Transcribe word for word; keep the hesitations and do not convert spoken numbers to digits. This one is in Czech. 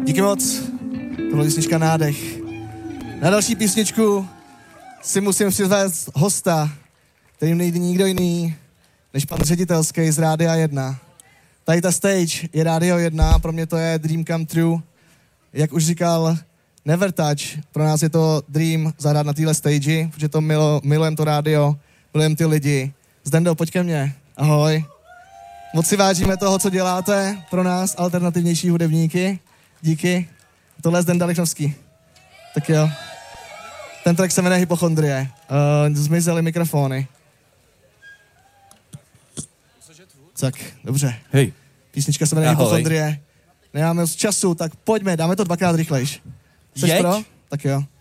Díky moc. To byla písnička Nádech. Na další písničku si musím přivést hosta, kterým nejde nikdo jiný, než pan ředitelský z Rádia jedna. Tady ta stage je Rádio jedna, pro mě to je dream come true. Jak už říkal Never Touch, pro nás je to dream zahrát na téhle stage, protože to milo, milujeme to rádio, milujeme ty lidi. Zdendo, pojď ke mně. Ahoj. Moc si vážíme toho, co děláte pro nás, alternativnější hudebníky. Díky. Tohle je Zdenda Lichnovský. Tak jo. Ten track se jmenuje Hypochondrie. Uh, zmizely mikrofony. Tak, dobře. Hej. Písnička se jmenuje Hypochondrie. Nemáme moc času, tak pojďme, dáme to dvakrát rychlejš. Jsi pro? Tak jo.